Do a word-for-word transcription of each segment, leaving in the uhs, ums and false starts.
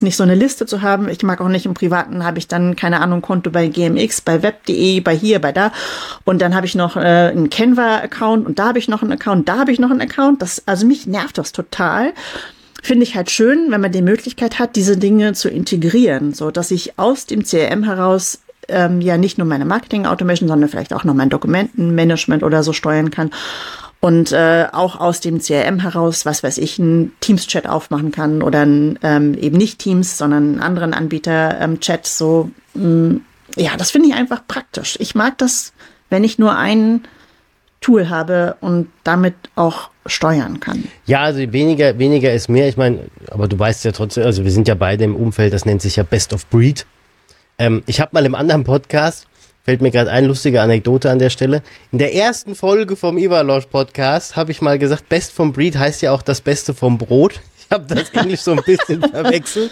nicht so eine Liste zu haben. Ich mag auch nicht im Privaten, habe ich dann, keine Ahnung, Konto bei G M X, bei web punkt de, bei hier, bei da. Und dann habe ich noch äh, einen Canva-Account und da habe ich noch einen Account, da habe ich noch einen Account. Das, also mich nervt das total. Finde ich halt schön, wenn man die Möglichkeit hat, diese Dinge zu integrieren, so dass ich aus dem C R M heraus ähm, ja nicht nur meine Marketing-Automation, sondern vielleicht auch noch mein Dokumentenmanagement oder so steuern kann. Und äh, auch aus dem C R M heraus, was weiß ich, einen Teams-Chat aufmachen kann oder ein, ähm, eben nicht Teams, sondern einen anderen Anbieter-Chat. Ähm, so, mh, ja, das finde ich einfach praktisch. Ich mag das, wenn ich nur ein Tool habe und damit auch steuern kann. Ja, also weniger, weniger ist mehr. Ich meine, aber du weißt ja trotzdem, also wir sind ja beide im Umfeld, das nennt sich ja Best of Breed. Ähm, ich habe mal im anderen Podcast, fällt mir gerade ein, lustige Anekdote an der Stelle. In der ersten Folge vom Ivalosch Podcast habe ich mal gesagt, Best vom Breed heißt ja auch das Beste vom Brot. Ich habe das Englisch so ein bisschen verwechselt.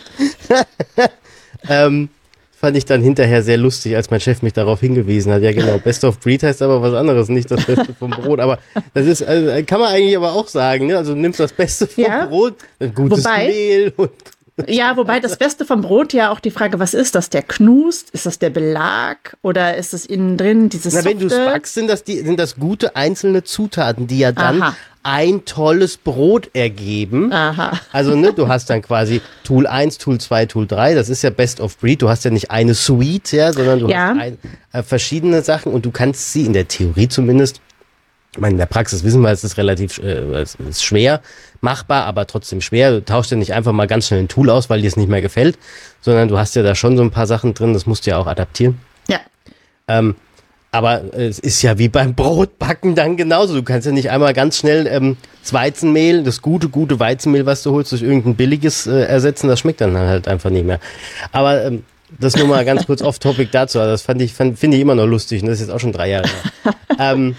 ähm, fand ich dann hinterher sehr lustig, als mein Chef mich darauf hingewiesen hat. Ja genau, Best of Breed heißt aber was anderes, nicht das Beste vom Brot. Aber das ist, also, kann man eigentlich aber auch sagen, ne? Also du nimmst das Beste vom ja. Brot, ein gutes Wobei, Mehl und ja, wobei das Beste vom Brot ja auch die Frage, was ist das? Der Knust? Ist das der Belag? Oder ist es innen drin dieses Na, wenn du es Softe? backst, sind das, die, sind das gute einzelne Zutaten, die ja dann Aha. ein tolles Brot ergeben. Aha. Also ne, du hast dann quasi Tool eins, Tool zwei, Tool drei, das ist ja Best of Breed. Du hast ja nicht eine Suite, ja, sondern du Ja. hast ein, äh, verschiedene Sachen und du kannst sie in der Theorie zumindest, ich meine, in der Praxis wissen wir, es ist relativ äh, es ist schwer machbar, aber trotzdem schwer. Du tauschst ja nicht einfach mal ganz schnell ein Tool aus, weil dir es nicht mehr gefällt, sondern du hast ja da schon so ein paar Sachen drin, das musst du ja auch adaptieren. Ja. Ähm, aber äh, es ist ja wie beim Brotbacken dann genauso. Du kannst ja nicht einmal ganz schnell ähm, das Weizenmehl, das gute, gute Weizenmehl, was du holst, durch irgendein billiges äh, ersetzen. Das schmeckt dann halt einfach nicht mehr. Aber ähm, das nur mal ganz kurz off-topic dazu. Das fand ich, fand, finde ich immer noch lustig. Und das ist jetzt auch schon drei Jahre her. ähm,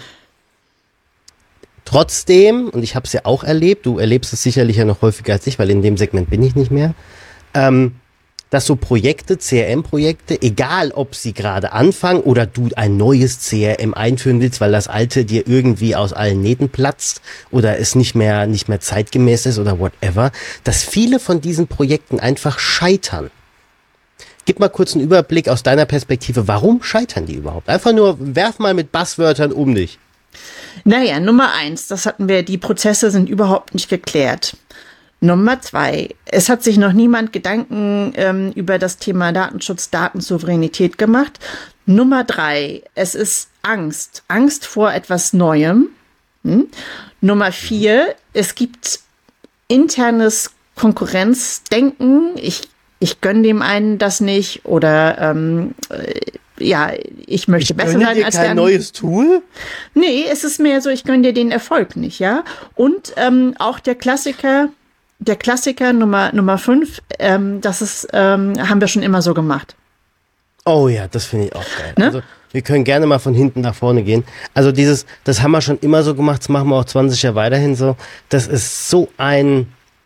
Trotzdem, und ich habe es ja auch erlebt, du erlebst es sicherlich ja noch häufiger als ich, weil in dem Segment bin ich nicht mehr, ähm, dass so Projekte, C R M-Projekte, egal ob sie gerade anfangen oder du ein neues C R M einführen willst, weil das alte dir irgendwie aus allen Nähten platzt oder es nicht mehr, nicht mehr zeitgemäß ist oder whatever, dass viele von diesen Projekten einfach scheitern. Gib mal kurz einen Überblick aus deiner Perspektive, warum scheitern die überhaupt? Einfach nur, werf mal mit Buzzwörtern um dich. Naja, Nummer eins, das hatten wir, die Prozesse sind überhaupt nicht geklärt. Nummer zwei, es hat sich noch niemand Gedanken ähm, über das Thema Datenschutz, Datensouveränität gemacht. Nummer drei, es ist Angst, Angst vor etwas Neuem. Hm? Nummer vier, es gibt internes Konkurrenzdenken. Ich, ich gönne dem einen das nicht oder ähm, ja, ich möchte ich besser gönne sein dir als kein der neues Tool? Nee, es ist mehr so, ich gönne dir den Erfolg nicht, ja. Und ähm, auch der Klassiker, der Klassiker Nummer Nummer fünf, ähm, das ist, ähm, haben wir schon immer so gemacht. Oh ja, das finde ich auch geil. Ne? Also wir können gerne mal von hinten nach vorne gehen. Also dieses, das haben wir schon immer so gemacht, das machen wir auch zwanzig Jahre weiterhin so. Das ist so ein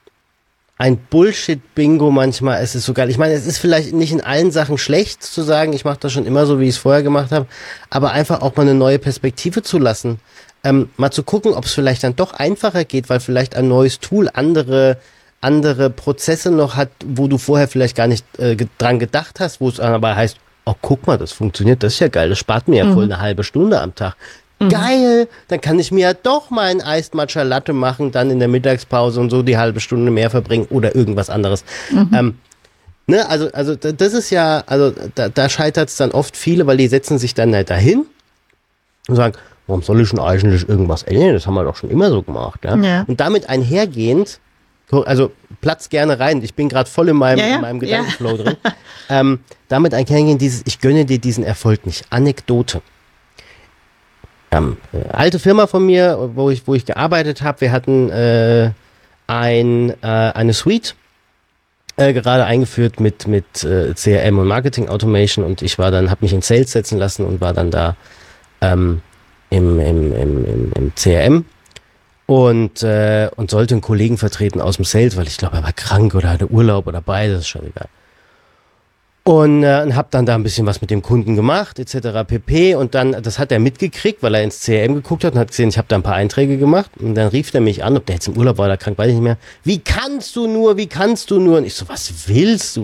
ein Bullshit-Bingo manchmal. Es ist so geil. Ich meine, es ist vielleicht nicht in allen Sachen schlecht zu sagen, ich mache das schon immer so, wie ich es vorher gemacht habe, aber einfach auch mal eine neue Perspektive zu lassen. Ähm, mal zu gucken, ob es vielleicht dann doch einfacher geht, weil vielleicht ein neues Tool andere andere Prozesse noch hat, wo du vorher vielleicht gar nicht äh, dran gedacht hast, wo es aber heißt, oh, guck mal, das funktioniert, das ist ja geil, das spart mir ja voll eine halbe Stunde am Tag. Mhm. Geil, dann kann ich mir ja doch mal ein Iced Matcha Latte machen, dann in der Mittagspause und so die halbe Stunde mehr verbringen oder irgendwas anderes. Mhm. Ähm, ne, also, also das ist ja, also da, da scheitert es dann oft viele, weil die setzen sich dann halt dahin und sagen, warum soll ich denn eigentlich irgendwas ändern? Das haben wir doch schon immer so gemacht. Ja? Ja. Und damit einhergehend, also platz gerne rein, ich bin gerade voll in meinem, ja, ja. in meinem Gedankenflow ja. drin, ähm, damit einhergehend dieses, ich gönne dir diesen Erfolg nicht. Anekdote. Ähm, äh, alte Firma von mir, wo ich, wo ich gearbeitet habe, wir hatten äh, ein, äh, eine Suite äh, gerade eingeführt mit, mit äh, C R M und Marketing Automation und ich war dann, habe mich in Sales setzen lassen und war dann da ähm, im, im, im, im, im C R M und, äh, und sollte einen Kollegen vertreten aus dem Sales, weil ich glaube, er war krank oder hatte Urlaub oder beides, ist schon egal. Und, äh, und habe dann da ein bisschen was mit dem Kunden gemacht, et cetera pp. Und dann, das hat er mitgekriegt, weil er ins C R M geguckt hat und hat gesehen, ich habe da ein paar Einträge gemacht. Und dann rief er mich an, ob der jetzt im Urlaub war oder krank, weiß ich nicht mehr. Wie kannst du nur, wie kannst du nur? Und ich so, was willst du?